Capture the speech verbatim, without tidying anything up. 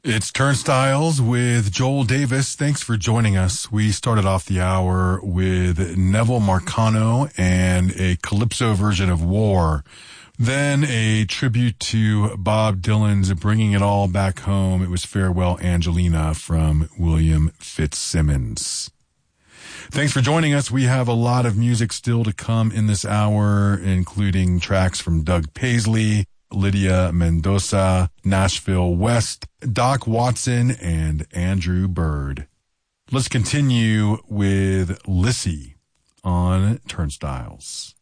It's Turnstiles with Joel Davis. Thanks for joining us. We started off the hour with Neville Marcano and a calypso version of War. Then a tribute to Bob Dylan's Bringing It All Back Home. It was Farewell Angelina from William Fitzsimmons. Thanks for joining us. We have a lot of music still to come in this hour, including tracks from Doug Paisley, Lydia Mendoza, Nashville West, Doc Watson, and Andrew Bird. Let's continue with Lissy on Turnstiles.